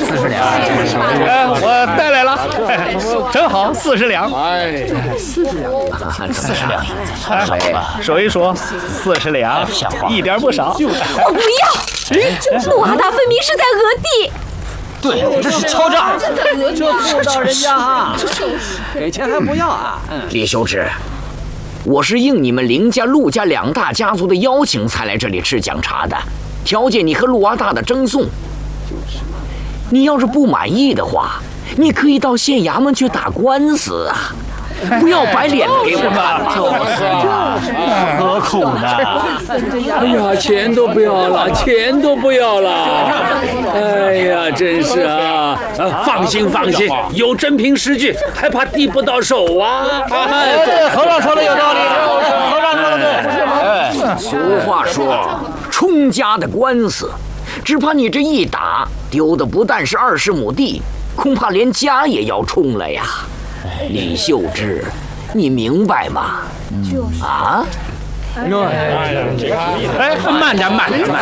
40两。 我带来了，正好40两。 哎，40两银子太少了。 数一数，40两，一点不少。 我不要！陆阿大分明是在讹地。 对，这是敲诈。 这妇道人家啊，给钱还不要啊？ 李修之，我是应你们林家、陆家2大家族的邀请才来这里吃讲茶的，条件你和陆阿大的争讼。你要是不满意的话，你可以到县衙门去打官司啊，不要摆脸子给我看嘛。 何苦呢？ 哎呀，钱都不要了，钱都不要了！哎呀，真是啊！放心放心，有真凭实据，还怕递不到手啊？ 对，和尚说的有道理，和尚说的对。 俗话说，冲家的官司，只怕你这一打，丢的不但是20亩地，恐怕连家也要冲了呀！李秀芝，你明白吗？啊？ 哎，慢点，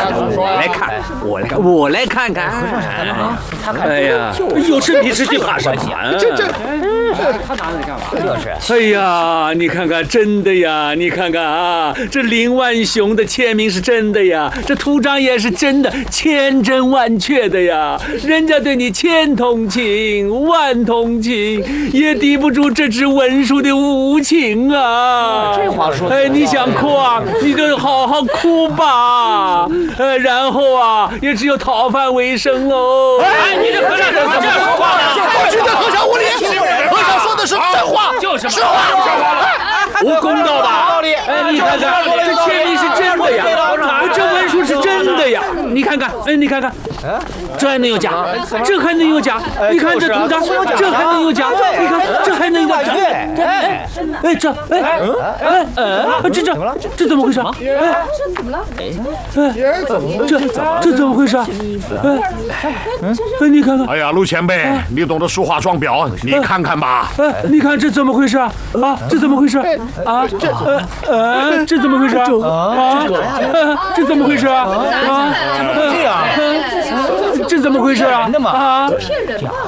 我来看看。哎呀，有真凭实据怕什么？ 他拿着你干嘛？ 就是。 哎呀，你看看，真的呀！你看看啊，这林万雄的签名是真的呀，这图章也是真的，千真万确的呀。人家对你千同情万同情，也抵不住这纸文书的无情啊！ 这话说， 哎，你想哭啊，你就好好哭吧。然后啊，也只有讨饭为生喽。 哎，你这和尚怎么这样说话呀？过去的和尚无理，和尚说的是真话， 就是实话。 无公道吧？哎，你看看，这签名是真的呀，这文书是真的呀。你看看，哎，你看看，这还能有假？这还能有假？你看这图章，这还能有假？你看这还能有假？哎，这怎么回事？哎，这怎么了？这怎么回事？哎，你看看。 哎呀，陆前辈，你懂得书画装裱，你看看吧。 哎，你看这怎么回事啊？这怎么回事？啊，这怎么回事？这怎么回事啊？ 怎么会这样？ 这怎么回事啊？啊， 骗人吧？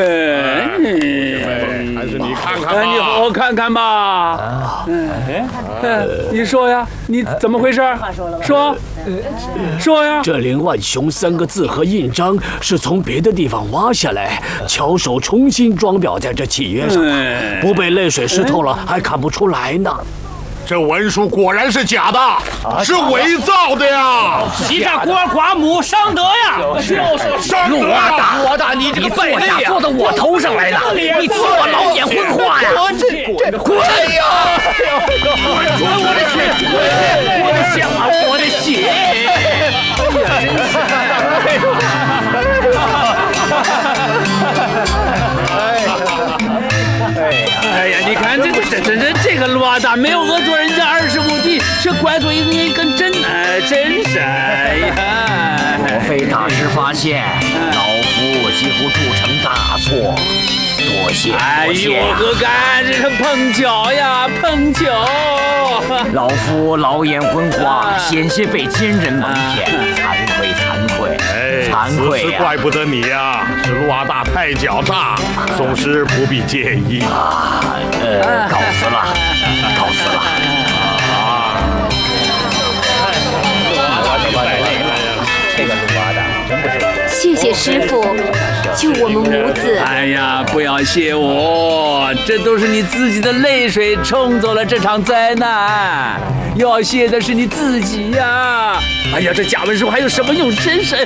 还是你看看吧。 你好好看看吧。你说呀，你怎么回事？说呀。 这林万雄3个字和印章是从别的地方挖下来，巧手重新装裱在这契约上的，不被泪水湿透了还看不出来呢。 这文书果然是假的，是伪造的呀！ 欺诈孤儿寡母，伤德呀！ 伤德陆阿大，你这个败家坐到我头上来了，你替我老眼昏花呀！滚呀！我的血！我的血啊！我的血！ 哎呀，你看这个陆阿大没有讹作人家20亩地，却拐走一根针，真是哎呀！ 莫非大师发现，老夫几乎铸成大错？多谢。 哎呦，何干，这是碰巧呀，碰巧！ 老夫老眼昏花，险些被奸人蒙骗，惭愧此事怪不得你呀，是陆阿大太狡诈，宋师不必介意。 告辞了。 这个陆阿大真不是。 谢谢师傅，救我们母子。 哎呀，不要谢我，这都是你自己的泪水冲走了这场灾难，要谢的是你自己呀！哎呀，这假文书还有什么用？真是。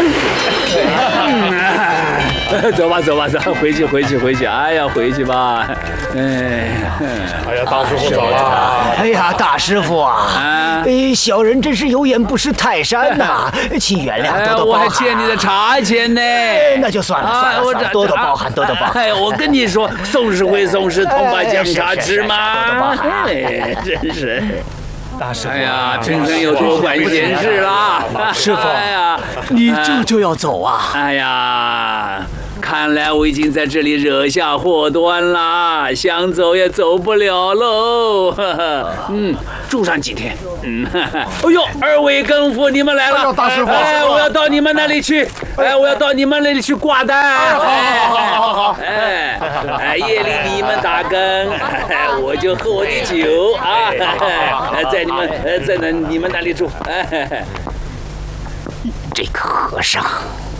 走吧，回去。哎呀，回去吧。 哎呀，大师傅走了。 哎呀，大师傅啊，小人真是有眼不识泰山呐，请原谅，多多包涵。 我还欠你的茶钱呢。 那就算了，多多包涵。 哎，我跟你说，宋氏归宋氏，同把姜茶吃嘛。 多多包涵。 真是。 大师傅， 哎呀，真正有多管闲事啦！ 师傅， 哎呀， 你这就要走啊？ 哎呀，看看来我已经在这里惹下祸端啦，想走也走不了喽。住上几天。哎呦，二位更夫，你们来了！ 大师傅， 我要到你们那里去，我要到你们那里去挂单。 好。 夜里你们打更，我就喝我的酒啊，在你们那里住。 这个和尚